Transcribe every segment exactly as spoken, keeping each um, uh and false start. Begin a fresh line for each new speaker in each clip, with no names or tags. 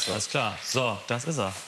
Alles klar. So, das ist er.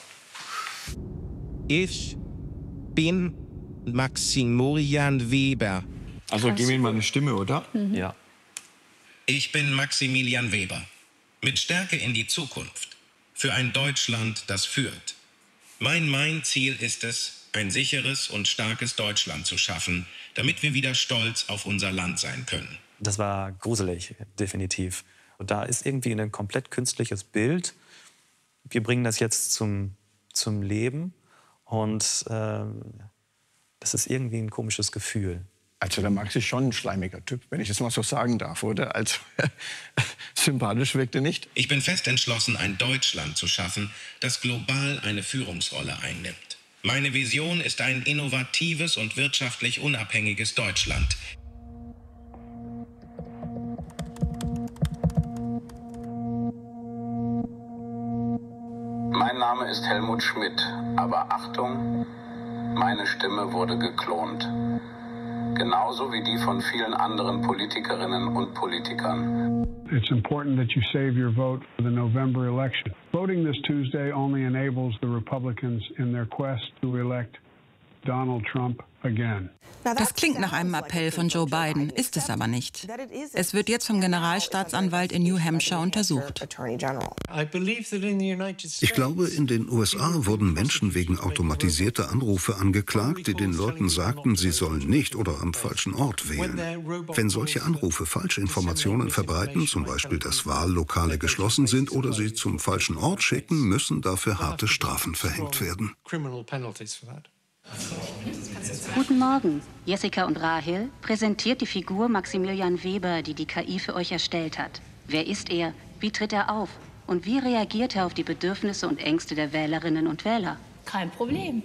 Ich bin Maximilian Weber.
Also gib ihm mal eine Stimme, oder?
Mhm. Ja.
Ich bin Maximilian Weber. Mit Stärke in die Zukunft. Für ein Deutschland, das führt. Mein, mein Ziel ist es, ein sicheres und starkes Deutschland zu schaffen, damit wir wieder stolz auf unser Land sein können.
Das war gruselig, definitiv. Und da ist irgendwie ein komplett künstliches Bild. Wir bringen das jetzt zum, zum Leben. Und äh, das ist irgendwie ein komisches Gefühl.
Also der Max ist schon ein schleimiger Typ, wenn ich das mal so sagen darf, oder? Also sympathisch wirkt er nicht.
Ich bin fest entschlossen, ein Deutschland zu schaffen, das global eine Führungsrolle einnimmt. Meine Vision ist ein innovatives und wirtschaftlich unabhängiges Deutschland.
Mein Name ist Helmut Schmidt, aber Achtung, meine Stimme wurde geklont. Genauso wie die von vielen anderen Politikerinnen und Politikern.
It's important that you save your vote for the November election. Voting this Tuesday only enables the Republicans in their quest to elect Donald Trump again.
Das klingt nach einem Appell von Joe Biden, ist es aber nicht. Es wird jetzt vom Generalstaatsanwalt in New Hampshire untersucht.
Ich glaube, in den U S A wurden Menschen wegen automatisierter Anrufe angeklagt, die den Leuten sagten, sie sollen nicht oder am falschen Ort wählen. Wenn solche Anrufe Falschinformationen verbreiten, zum Beispiel, dass Wahllokale geschlossen sind oder sie zum falschen Ort schicken, müssen dafür harte Strafen verhängt werden.
Guten Morgen. Jessica und Rahel präsentiert die Figur Maximilian Weber, die die K I für euch erstellt hat. Wer ist er? Wie tritt er auf? Und wie reagiert er auf die Bedürfnisse und Ängste der Wählerinnen und Wähler?
Kein Problem.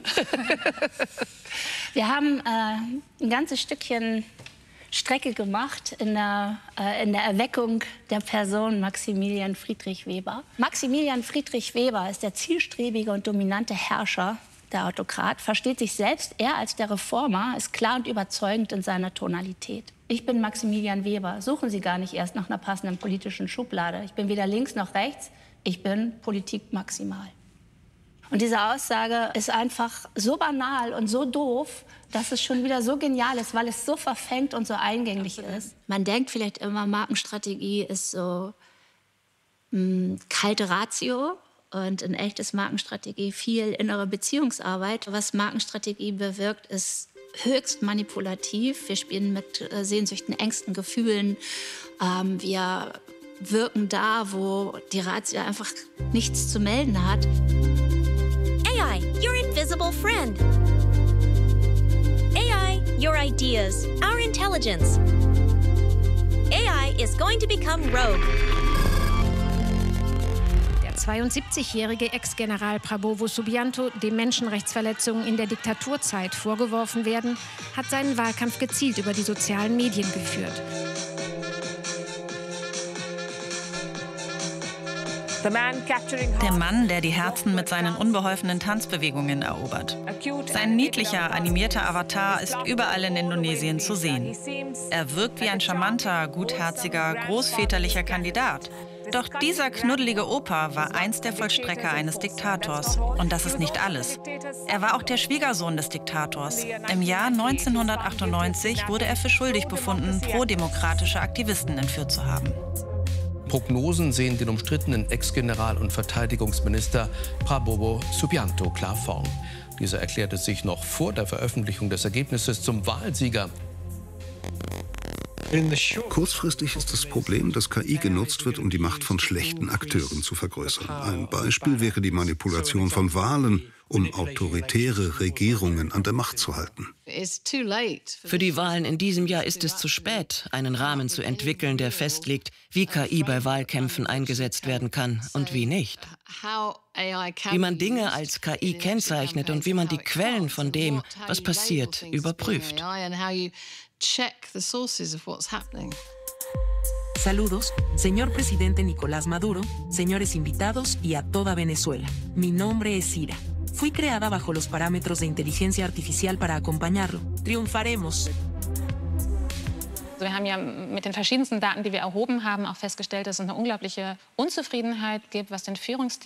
Wir haben äh, ein ganzes Stückchen Strecke gemacht in der, äh, in der Erweckung der Person Maximilian Friedrich Weber. Maximilian Friedrich Weber ist der zielstrebige und dominante Herrscher, der Autokrat, versteht sich selbst eher als der Reformer, ist klar und überzeugend in seiner Tonalität. Ich bin Maximilian Weber. Suchen Sie gar nicht erst nach einer passenden politischen Schublade. Ich bin weder links noch rechts. Ich bin Politik maximal. Und diese Aussage ist einfach so banal und so doof, dass es schon wieder so genial ist, weil es so verfängt und so eingänglich ist.
Man denkt vielleicht immer, Markenstrategie ist so mh, kalte Ratio. Und in echt ist Markenstrategie viel innere Beziehungsarbeit. Was Markenstrategie bewirkt, ist höchst manipulativ. Wir spielen mit äh, Sehnsüchten, Ängsten, Gefühlen. Ähm, wir wirken da, wo die Ratio einfach nichts zu melden hat.
A I, your invisible friend. A I, your ideas, our intelligence. A I is going to become rogue.
Der zweiundsiebzigjährige Ex-General Prabowo Subianto, dem Menschenrechtsverletzungen in der Diktaturzeit vorgeworfen werden, hat seinen Wahlkampf gezielt über die sozialen Medien geführt.
Der Mann, der die Herzen mit seinen unbeholfenen Tanzbewegungen erobert. Sein niedlicher, animierter Avatar ist überall in Indonesien zu sehen. Er wirkt wie ein charmanter, gutherziger, großväterlicher Kandidat. Doch dieser knuddelige Opa war einst der Vollstrecker eines Diktators. Und das ist nicht alles. Er war auch der Schwiegersohn des Diktators. Im Jahr neunzehnhundertachtundneunzig wurde er für schuldig befunden, prodemokratische Aktivisten entführt zu haben.
Prognosen sehen den umstrittenen Ex-General und Verteidigungsminister Prabowo Subianto klar vorn. Dieser erklärte sich noch vor der Veröffentlichung des Ergebnisses zum Wahlsieger.
Kurzfristig ist das Problem, dass K I genutzt wird, um die Macht von schlechten Akteuren zu vergrößern. Ein Beispiel wäre die Manipulation von Wahlen, um autoritäre Regierungen an der Macht zu halten.
Für die Wahlen in diesem Jahr ist es zu spät, einen Rahmen zu entwickeln, der festlegt, wie K I bei Wahlkämpfen eingesetzt werden kann und wie nicht. Wie man Dinge als K I kennzeichnet und wie man die Quellen von dem, was passiert, überprüft.
Saludos, señor presidente Nicolás Maduro, señores invitados y a toda Venezuela. Mi nombre es Ira. Fui creada bajo los parámetros de inteligencia artificial para acompañarlo. Triunfaremos.
Wir haben ja mit den verschiedensten Daten, die wir erhoben haben, auch festgestellt, dass es eine unglaubliche Unzufriedenheit gibt, was den Führungsstil